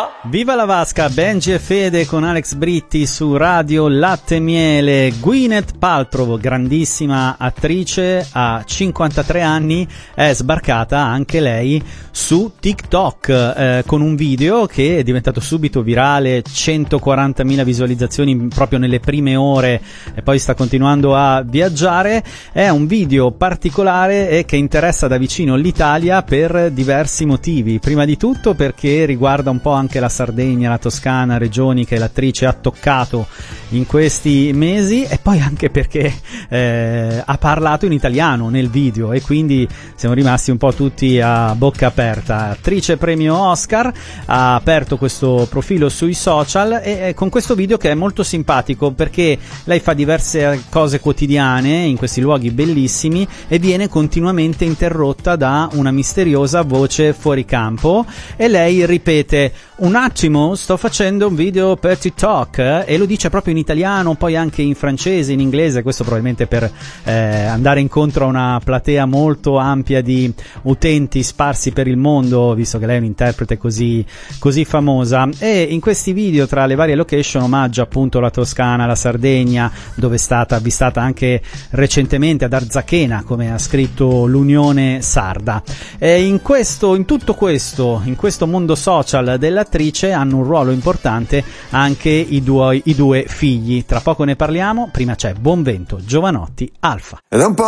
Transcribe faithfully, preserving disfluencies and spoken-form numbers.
Viva la vasca, Benji e Fede con Alex Britti su Radio Latte e Miele. Gwyneth Paltrow, grandissima attrice, a cinquantatré anni, è sbarcata anche lei su TikTok eh, con un video che è diventato subito virale, centoquarantamila visualizzazioni proprio nelle prime ore e poi sta continuando a viaggiare. È un video particolare e che interessa da vicino l'Italia per diversi motivi. Prima di tutto perché riguarda un po' anche la Sardegna, la Toscana, regioni che l'attrice ha toccato in questi mesi, e poi anche perché eh, ha parlato in italiano nel video e quindi siamo rimasti un po' tutti a bocca aperta. Attrice premio Oscar, ha aperto questo profilo sui social e, e con questo video che è molto simpatico perché lei fa diverse cose quotidiane in questi luoghi bellissimi e viene continuamente interrotta da una misteriosa voce fuori campo e lei ripete: un attimo, sto facendo un video per TikTok, eh? E lo dice proprio in italiano, poi anche in francese, in inglese, questo probabilmente per eh, andare incontro a una platea molto ampia di utenti sparsi per il mondo, visto che lei è un'interprete così, così famosa. E in questi video, tra le varie location, omaggia appunto la Toscana, la Sardegna, dove è stata avvistata anche recentemente ad Arzachena, come ha scritto l'Unione Sarda. E in questo, in tutto questo, in questo mondo social dell'attrice hanno un ruolo importante anche i due, i due figli. Tra poco ne parliamo, prima c'è Buon Vento, Giovanotti, Alfa. Ed è un po'